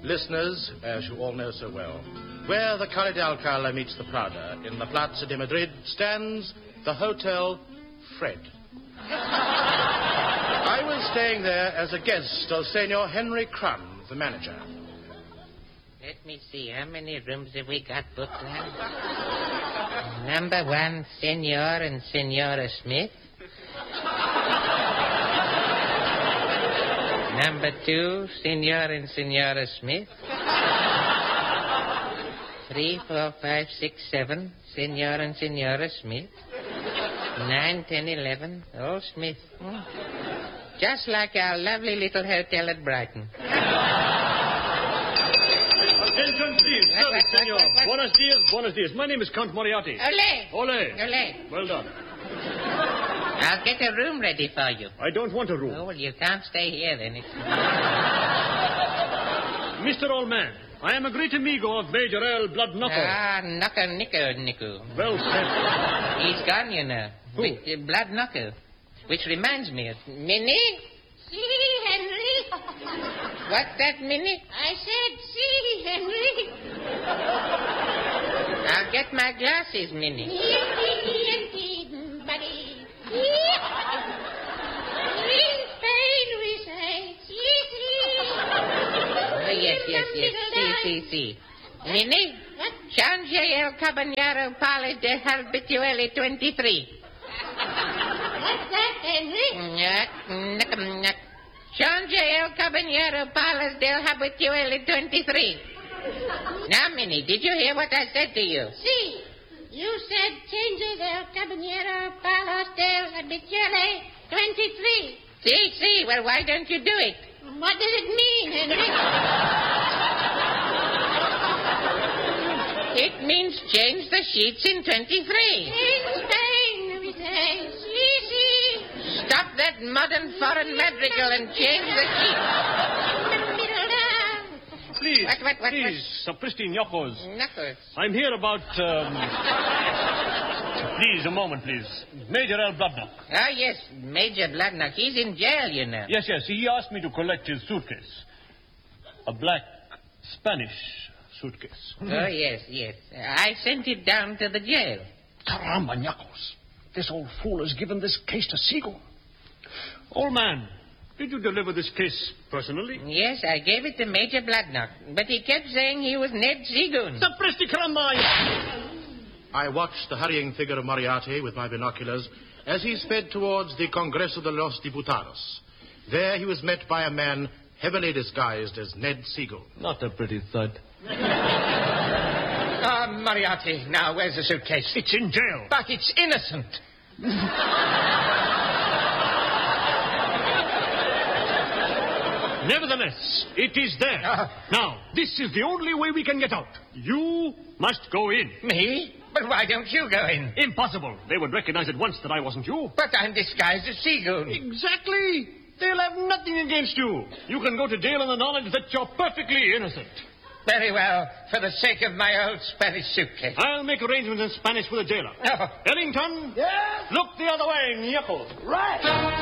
Listeners, as you all know so well, where the Calle d'Alcala meets the Prada, in the Plaza de Madrid, stands the Hotel Fred. I was staying there as a guest of Senor Henry Crumb, the manager. Let me see, how many rooms have we got booked now? Number 1, Senor and Senora Smith. Number 2, Senor and Senora Smith. 3, 4, 5, 6, 7, Senor and Senora Smith. 9, 10, 11, all Smith. Just like our lovely little hotel at Brighton. Attention, please. Service, senor. Buenos dias, buenos dias. My name is Count Moriarty. Ole! Ole. Ole! Well done. I'll get a room ready for you. I don't want a room. Oh, well, you can't stay here, then. Mr. Old Man, I am a great amigo of Major Earl Blood Knuckle. Ah, Knuckle Nico. Well said. He's gone, you know. Who? Blood Knuckle. Which reminds me of... Minnie? See, Henry. What's that, Minnie? I said, see, Henry. I'll get my glasses, Minnie. Indeed, buddy. In Spain, we say, Oh, yes. See. Minnie? What? Change el Caballero Palace de Habituale 23. What's that, Henry? Change el Caballero Palace del Habituale 23. Now, Minnie, did you hear what I said to you? See. You said change del Caballero Palos del Habituale 23. See. Well, why don't you do it? What does it mean, Henry? It means change the sheets in 23. In Spain, we say, see. Stop that modern foreign madrigal and change the sheets. Middle down. Please. What? Please, Sapristi Knuckles. Knuckles. I'm here about, Please, a moment, please. Major Earl Bloodknock. Oh, yes, Major Bloodknock. He's in jail, you know. Yes. He asked me to collect his suitcase. A black Spanish suitcase. Oh, yes. I sent it down to the jail. Caramba, Knuckles. This old fool has given this case to Seagull. Old man, did you deliver this case personally? Yes, I gave it to Major Bloodknock, but he kept saying he was Ned Seagoon. Sapristi caramba! I watched the hurrying figure of Moriarty with my binoculars as he sped towards the Congreso de los Diputados. There he was met by a man heavily disguised as Ned Seagull. Not a pretty thud. Moriarty, now, where's the suitcase? It's in jail. But it's innocent. Nevertheless, it is there. Now, this is the only way we can get out. You must go in. Me? But why don't you go in? Impossible. They would recognize at once that I wasn't you. But I'm disguised as Seagoon. Exactly. They'll have nothing against you. You can go to jail on the knowledge that you're perfectly innocent. Very well, for the sake of my old Spanish suitcase. I'll make arrangements in Spanish with the jailer. Oh. Ellington? Yes? Look the other way, Knuckles. Right.